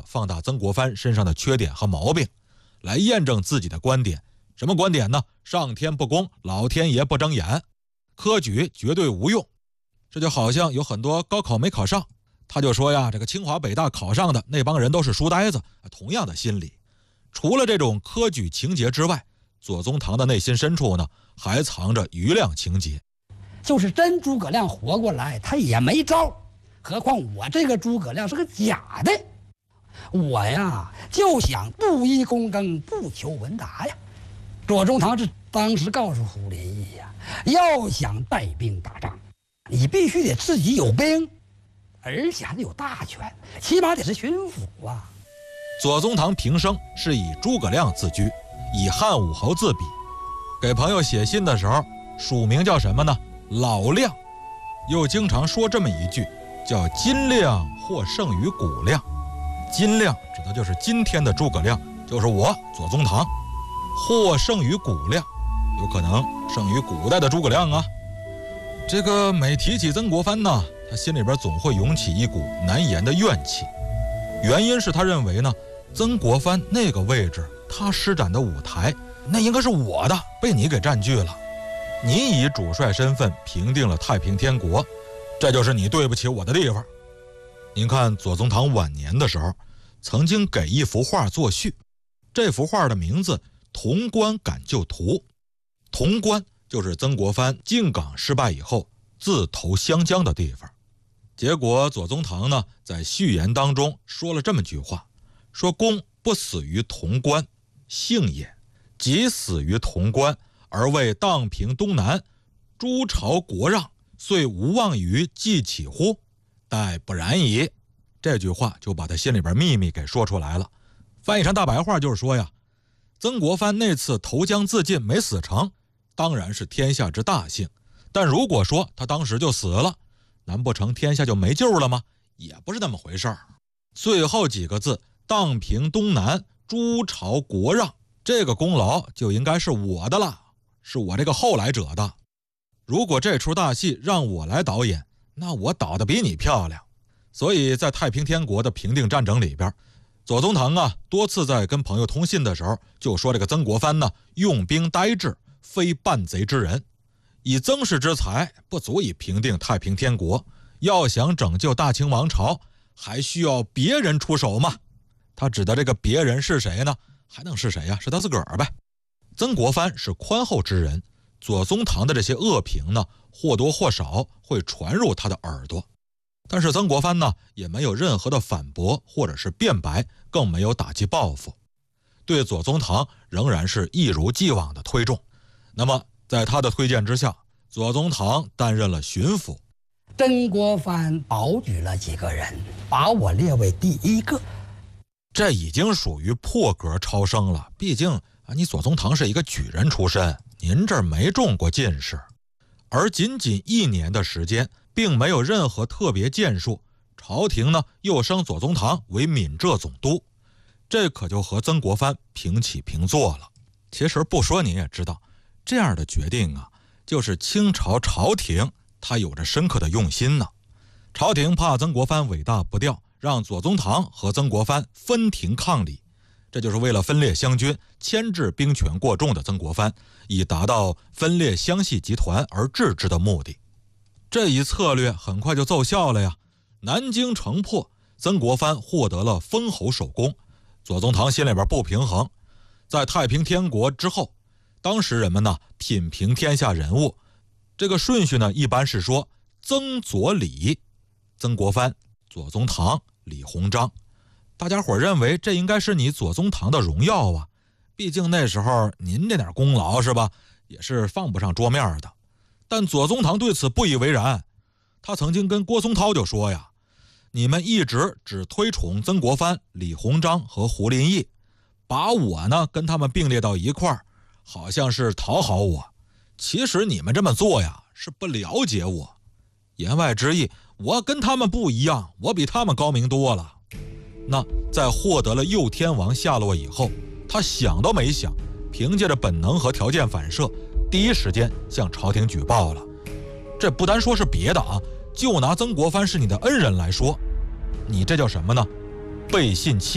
放大曾国藩身上的缺点和毛病，来验证自己的观点。什么观点呢？上天不公，老天爷不睁眼，科举绝对无用。这就好像有很多高考没考上，他就说呀，这个清华北大考上的那帮人都是书呆子。同样的心理，除了这种科举情节之外，左宗棠的内心深处呢，还藏着余量情节。 就是真诸葛亮活过来，他也没招，何况我这个诸葛亮是个假的。我呀，就想布衣躬耕，不求闻达呀。左宗棠是当时告诉胡林翼呀，要想带兵打仗，你必须得自己有兵，而且还得有大权，起码得是巡抚啊。 左宗棠平生是以诸葛亮自居，以汉武侯自比。给朋友写信的时候，署名叫什么呢？老亮。又经常说这么一句，叫今亮或胜于古亮。今亮指的就是今天的诸葛亮，就是我左宗棠。或胜于古亮，有可能胜于古代的诸葛亮啊。这个每提起曾国藩呢，他心里边总会涌起一股难言的怨气。原因是他认为呢，曾国藩那个位置，他施展的舞台，那应该是我的，被你给占据了。你以主帅身份平定了太平天国，这就是你对不起我的地方。您看左宗棠晚年的时候，曾经给一幅画作序，这幅画的名字潼关赶救图。潼关就是曾国藩进港失败以后自投湘江的地方。结果左宗棠呢，在序言当中说了这么句话，说公不死于潼关，幸也；即死于潼关，而为荡平东南，诸朝国让，遂无望于继起乎？待不然矣。这句话就把他心里边秘密给说出来了。翻译成大白话就是说呀，曾国藩那次投江自尽没死成，当然是天下之大幸，但如果说他当时就死了，难不成天下就没救了吗？也不是那么回事儿。最后几个字荡平东南，诸朝国让，这个功劳就应该是我的了，是我这个后来者的。如果这出大戏让我来导演，那我导得比你漂亮。所以在太平天国的平定战争里边，左宗棠啊，多次在跟朋友通信的时候就说，这个曾国藩呢，用兵呆滞，非办贼之人，以曾氏之才不足以平定太平天国，要想拯救大清王朝，还需要别人出手嘛。他指的这个别人是谁呢？还能是谁呀？是他自个儿呗。曾国藩是宽厚之人，左宗棠的这些恶评呢，或多或少会传入他的耳朵。但是曾国藩呢，也没有任何的反驳或者是辩白，更没有打击报复，对左宗棠仍然是一如既往的推重。那么在他的推荐之下，左宗棠担任了巡抚。 曾国藩保举了几个人，把我列为第一个， 这已经属于破格超升了。毕竟你左宗棠是一个举人出身，您这儿没中过进士，而仅仅1年的时间，并没有任何特别建树，朝廷呢又升左宗棠为闽浙总督，这可就和曾国藩平起平坐了。其实不说您也知道，这样的决定啊，就是清朝朝廷他有着深刻的用心呢。朝廷怕曾国藩尾大不掉，让左宗棠和曾国藩分庭抗礼，这就是为了分裂湘军，牵制兵权过重的曾国藩，以达到分裂湘系集团而治之的目的。这一策略很快就奏效了呀，南京城破，曾国藩获得了封侯首功。左宗棠心里边不平衡，在太平天国之后，当时人们呢品评天下人物，这个顺序呢一般是说曾左李，曾国藩、左宗棠、李鸿章。大家伙认为这应该是你左宗棠的荣耀啊，毕竟那时候您这点功劳是吧，也是放不上桌面的。但左宗棠对此不以为然，他曾经跟郭松涛就说呀，你们一直只推崇曾国藩、李鸿章和胡林翼，把我呢跟他们并列到一块儿，好像是讨好我。其实你们这么做呀，是不了解我。言外之意，我跟他们不一样，我比他们高明多了。那在获得了右天王下落以后，他想都没想，凭借着本能和条件反射，第一时间向朝廷举报了。这不单说是别的啊，就拿曾国藩是你的恩人来说，你这叫什么呢？背信弃